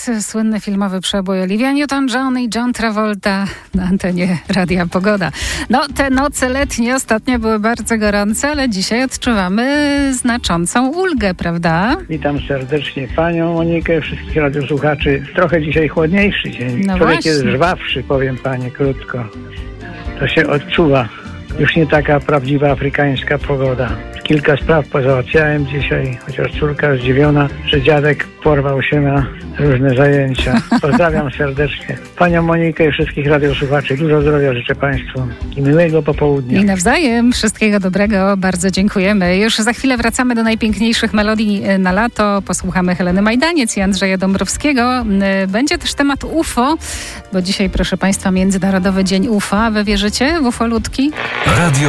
teraz słynny filmowy przebój Olivia Newton-John i John Travolta na antenie Radia Pogoda. No, te noce letnie ostatnio były bardzo gorące, ale dzisiaj odczuwamy znaczącą ulgę, prawda? Witam serdecznie panią Monikę, wszystkich radiosłuchaczy. Trochę dzisiaj chłodniejszy dzień. No Człowiek właśnie. jest żwawszy, powiem pani krótko. To się odczuwa. Już nie taka prawdziwa afrykańska pogoda. Kilka spraw pozałatwiałem dzisiaj, chociaż córka zdziwiona, że dziadek porwał się na różne zajęcia. Pozdrawiam serdecznie panią Monikę i wszystkich radiosłuchaczy. Dużo zdrowia życzę państwu i miłego popołudnia. I nawzajem wszystkiego dobrego, bardzo dziękujemy. Już za chwilę wracamy do najpiękniejszych melodii na lato. Posłuchamy Heleny Majdaniec i Andrzeja Dąbrowskiego. Będzie też temat UFO, bo dzisiaj, proszę państwa, Międzynarodowy Dzień UFO. A wy wierzycie w ufolutki? Radio